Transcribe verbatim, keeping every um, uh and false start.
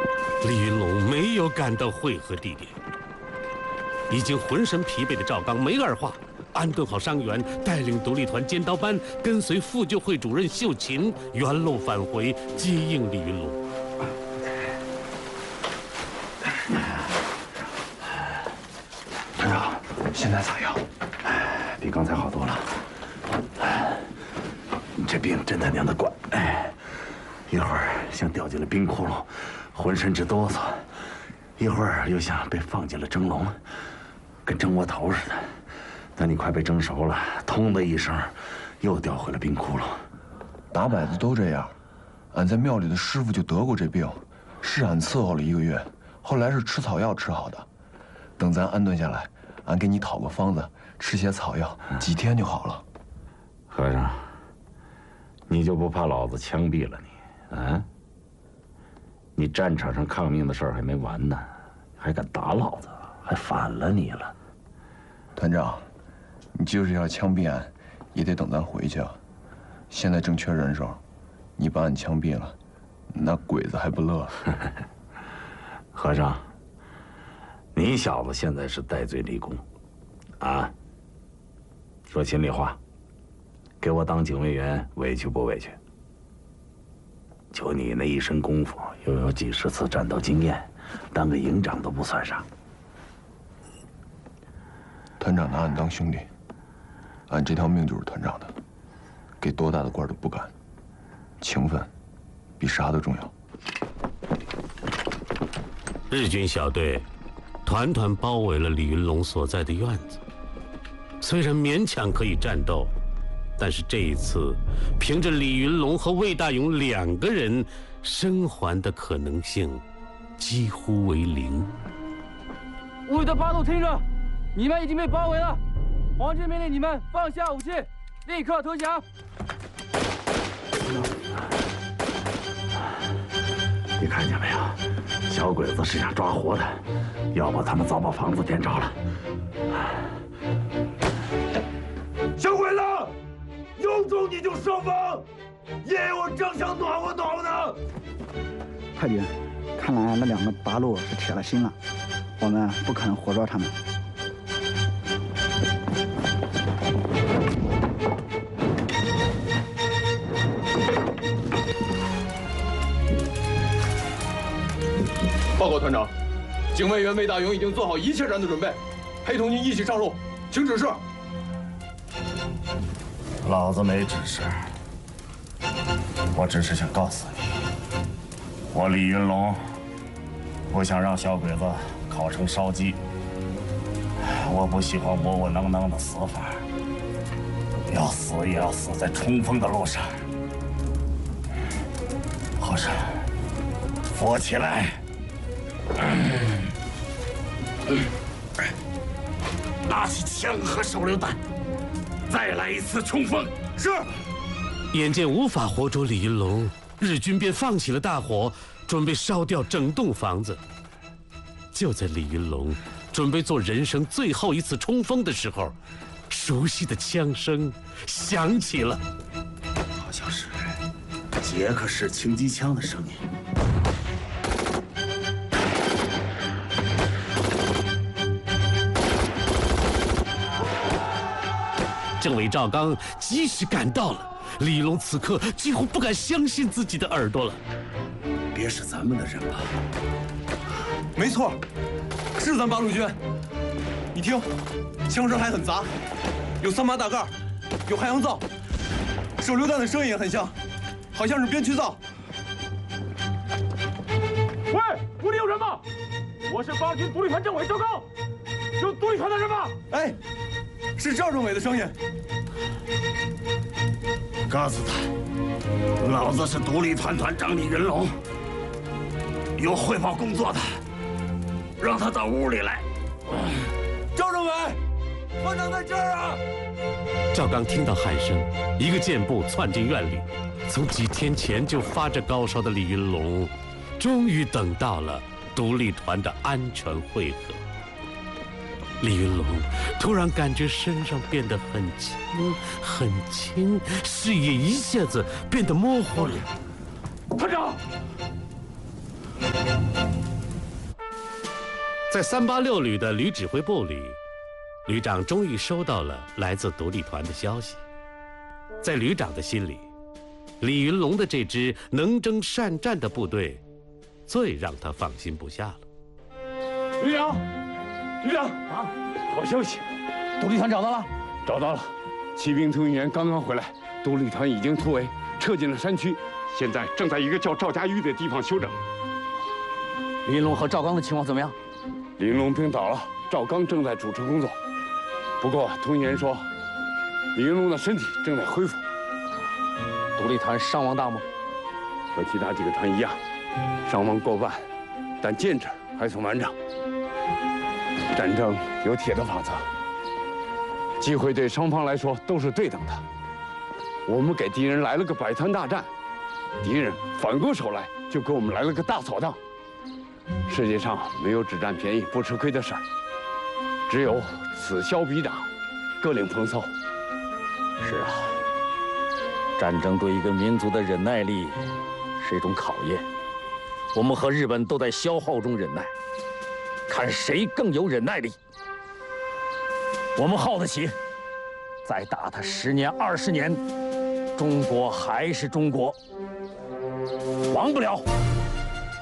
李云龙没有赶到会合地点，已经浑身疲惫的赵刚没二话，安顿好伤员，带领独立团尖刀班跟随妇救会主任秀琴原路返回接应李云龙。 团长，现在咋样？ 比刚才好多了。你这病真他娘的怪！哎，一会儿像掉进了冰窟窿，浑身直哆嗦；一会儿又像被放进了蒸笼，跟蒸窝头似的。等你快被蒸熟了，通的一声，又掉回了冰窟窿。 打摆子都这样。俺在庙里的师傅就得过这病，是俺伺候了一个月，后来是吃草药吃好的。等咱安顿下来，俺给你讨个方子，吃些草药，几天就好了。 和尚，你就不怕老子枪毙了你？啊？你战场上抗命的事儿还没完呢，还敢打老子，还反了你了。 团长，你就是要枪毙俺，也得等咱回去啊。现在正缺人手，你把俺枪毙了，那鬼子还不乐？ 和尚，你小子现在是戴罪立功，啊？说心里话，给我当警卫员委屈不委屈？就你那一身功夫，又有几十次战斗经验，当个营长都不算啥。 团长拿俺当兄弟，俺这条命就是团长的，给多大的官都不敢。情分比啥都重要。 日军小队团团包围了李云龙所在的院子，虽然勉强可以战斗，但是这一次凭着李云龙和魏大勇两个人生还的可能性几乎为零。 五旅的八路听着，你们已经被包围了，皇军命令你们放下武器，立刻投降。 你看见没有？小鬼子是想抓活的，要把他们早把房子点着了。 小鬼子，有种你就上房，爷我正想暖和暖和呢。 太君，看来那两个八路是铁了心了，我们不可能活捉他们。 报告团长，警卫员魏大勇已经做好一切战斗准备，陪同您一起上路，请指示。 老子没指示，我只是想告诉你，我李云龙不想让小鬼子烤成烧鸡，我不喜欢窝窝囊囊的死法，要死也要死在冲锋的路上。和尚，扶我起来。拿起枪和手榴弹，再来一次冲锋。是。 眼见无法活捉李云龙，日军便放起了大火，准备烧掉整栋房子。就在李云龙准备做人生最后一次冲锋的时候，熟悉的枪声响起了， 好像是捷克式轻机枪的声音。 政委赵刚及时赶到了，李云龙此刻几乎不敢相信自己的耳朵了。 别是咱们的人吧？ 没错，是咱八路军。你听，枪声还很杂，有三把大盖，有海洋造，手榴弹的声音也很像，好像是边区造。 喂，屋里有人吗？我是八军独立团政委赵刚，有独立团的人吗？ 哎，是赵政委的声音。 告诉他，老子是独立团团长李云龙，有汇报工作的，让他到屋里来。 赵政委，团长在这儿啊！ 赵刚听到喊声，一个箭步窜进院里。从几天前就发着高烧的李云龙，终于等到了独立团的安全会合。李云龙突然感觉身上变得很轻很轻，视野一下子变得模糊了。 团长。 在三八六旅的旅指挥部里，旅长终于收到了来自独立团的消息。在旅长的心里，李云龙的这支能征善战的部队，最让他放心不下了。 旅长，旅长啊，好消息， 独立团找到了， 找到了，骑兵通讯员刚刚回来，独立团已经突围，撤进了山区，现在正在一个叫赵家峪的地方休整。 李云龙和赵刚的情况怎么样？ 李云龙兵倒了，赵刚正在主持工作。不过通讯员说，李云龙的身体正在恢复。 独立团伤亡大吗？ 和其他几个团一样，伤亡过万，但建制还算完整。战争有铁的法则，机会对双方来说都是对等的。我们给敌人来了个百团大战，敌人反过手来就给我们来了个大扫荡。世界上没有只占便宜不吃亏的事儿，只有此消彼长，各领风骚。 是啊，战争对一个民族的忍耐力是一种考验。我们和日本都在消耗中忍耐，看谁更有忍耐力。我们耗得起，再打他十年二十年，中国还是中国，亡不了。